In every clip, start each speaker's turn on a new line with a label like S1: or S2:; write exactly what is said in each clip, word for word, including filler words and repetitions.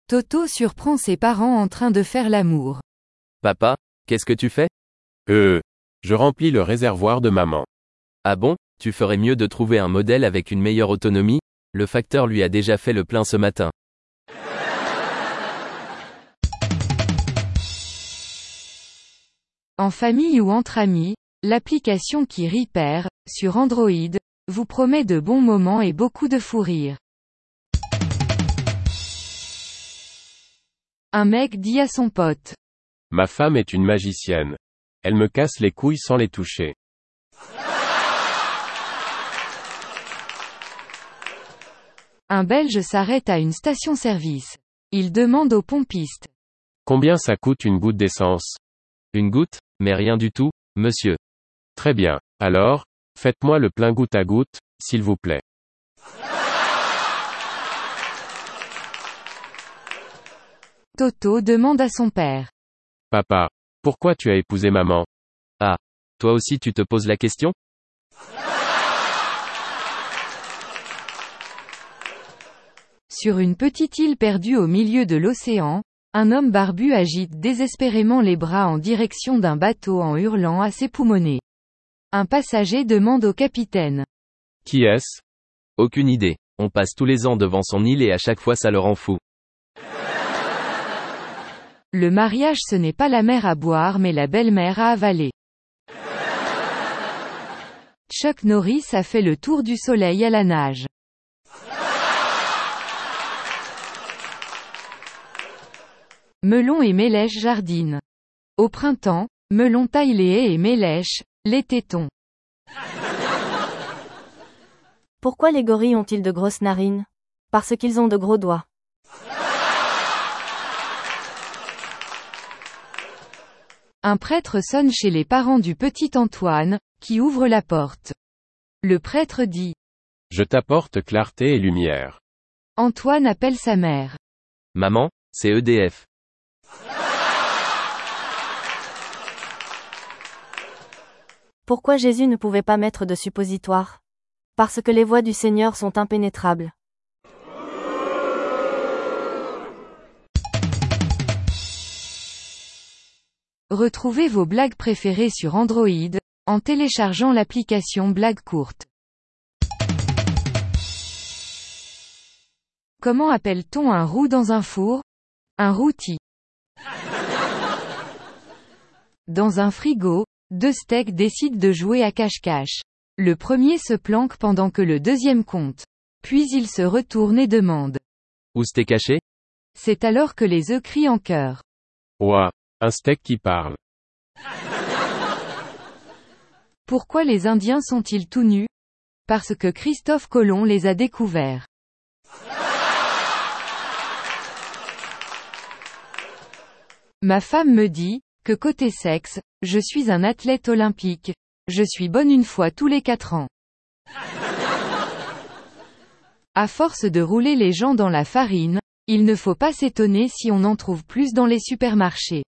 S1: Toto surprend ses parents en train de faire l'amour.
S2: Papa, qu'est-ce que tu fais?
S3: Euh, je remplis le réservoir de maman.
S2: Ah bon, tu ferais mieux de trouver un modèle avec une meilleure autonomie, le facteur lui a déjà fait le plein ce matin.
S1: En famille ou entre amis, l'application qui rit perd, sur Android, vous promet de bons moments et beaucoup de fou rire. Un mec dit à son pote.
S3: Ma femme est une magicienne. Elle me casse les couilles sans les toucher.
S1: Un Belge s'arrête à une station-service. Il demande au pompiste.
S3: Combien ça coûte une goutte d'essence?
S2: Une goutte, mais rien du tout, monsieur.
S3: Très bien. Alors, faites-moi le plein goutte à goutte, s'il vous plaît.
S1: Toto demande à son père.
S3: Papa, pourquoi tu as épousé maman?
S2: Ah, toi aussi tu te poses la question?
S1: Sur une petite île perdue au milieu de l'océan, un homme barbu agite désespérément les bras en direction d'un bateau en hurlant à ses poumonnets. Un passager demande au capitaine.
S3: Qui est-ce?
S2: Aucune idée. On passe tous les ans devant son île et à chaque fois ça le rend fou.
S1: Le mariage ce n'est pas la mère à boire mais la belle-mère à avaler. Chuck Norris a fait le tour du soleil à la nage. Melon et Mélèche jardinent. Au printemps, Melon taille les haies et Mélèche, les tétons.
S4: Pourquoi les gorilles ont-ils de grosses narines? Parce qu'ils ont de gros doigts.
S1: Un prêtre sonne chez les parents du petit Antoine, qui ouvre la porte. Le prêtre dit.
S3: Je t'apporte clarté et lumière.
S1: Antoine appelle sa mère.
S2: Maman, c'est E D F.
S4: Pourquoi Jésus ne pouvait pas mettre de suppositoire? Parce que les voies du Seigneur sont impénétrables.
S1: Retrouvez vos blagues préférées sur Android, en téléchargeant l'application Blagues courtes. Comment appelle-t-on un roux dans un four? Un rôti. Dans un frigo, deux steaks décident de jouer à cache-cache. Le premier se planque pendant que le deuxième compte. Puis il se retourne et demande.
S2: Où c'était caché?
S1: C'est alors que les œufs crient en chœur.
S3: Ouah, un steak qui parle.
S1: Pourquoi les Indiens sont-ils tout nus? Parce que Christophe Colomb les a découverts. Ma femme me dit, que côté sexe, je suis un athlète olympique. Je suis bonne une fois tous les quatre ans. À force de rouler les gens dans la farine, il ne faut pas s'étonner si on en trouve plus dans les supermarchés.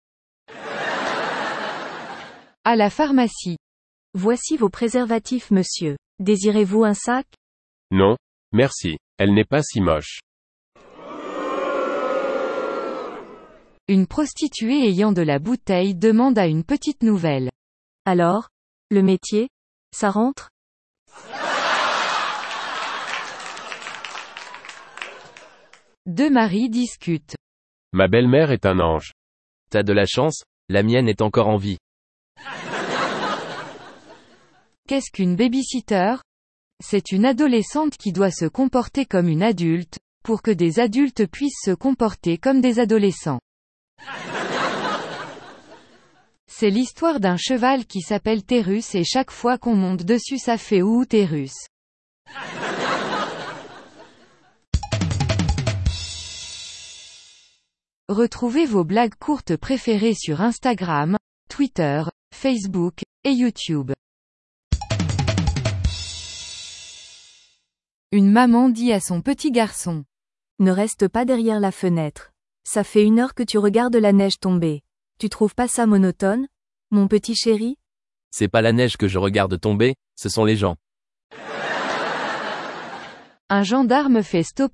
S1: À la pharmacie.
S4: Voici vos préservatifs, monsieur. Désirez-vous un sac?
S3: Non, merci. Elle n'est pas si moche.
S1: Une prostituée ayant de la bouteille demande à une petite nouvelle.
S4: Alors? Le métier? Ça rentre?
S1: Deux maris discutent.
S3: Ma belle-mère est un ange.
S2: T'as de la chance, la mienne est encore en vie.
S1: Qu'est-ce qu'une babysitter? C'est une adolescente qui doit se comporter comme une adulte, pour que des adultes puissent se comporter comme des adolescents. C'est l'histoire d'un cheval qui s'appelle Térus et chaque fois qu'on monte dessus ça fait ouh Térus. Retrouvez vos blagues courtes préférées sur Instagram, Twitter, Facebook, et YouTube. Une maman dit à son petit garçon.
S4: Ne reste pas derrière la fenêtre. Ça fait une heure que tu regardes la neige tomber. Tu trouves pas ça monotone, mon petit chéri?
S2: C'est pas la neige que je regarde tomber, ce sont les gens.
S1: Un gendarme fait stopper